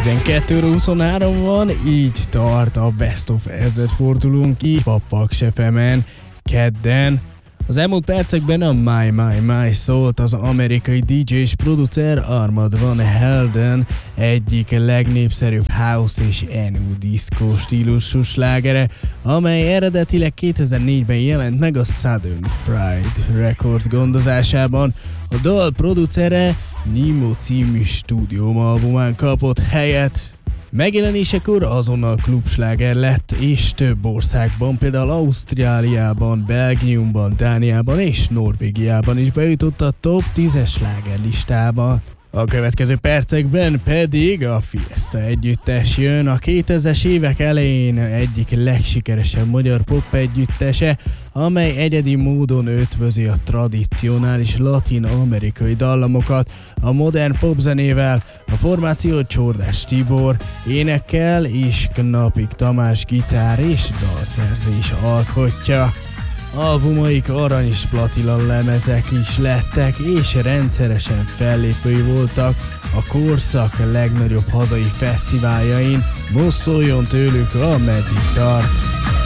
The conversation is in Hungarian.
12:23 van, így tart a Best of ezredfordulónk, így a Paks FM-en kedden. Az elmúlt percekben a My szólt az amerikai DJ és producer Armand Van Helden egyik legnépszerűbb house és NU disco stílusú slágere, amely eredetileg 2004-ben jelent meg a Southern Pride Records gondozásában. A dal producere Nemo című stúdióalbumán kapott helyet. Megjelenésekor azonnal klubsláger lett, és több országban, például Ausztráliában, Belgiumban, Dániában és Norvégiában is bejutott a top 10-es slágerlistába. A következő percekben pedig a Fiesta együttes jön, a 2000-es évek elején egyik legsikeresebb magyar pop együttese, amely egyedi módon ötvözi a tradicionális latin-amerikai dallamokat a modern popzenével. A formáció Csordás Tibor énekkel és Knapik Tamás gitár és dalszerzés alkotja. Albumaik arany és platina lemezek is lettek, és rendszeresen fellépői voltak a korszak legnagyobb hazai fesztiváljain. Most szóljon tőlük, ameddig tart!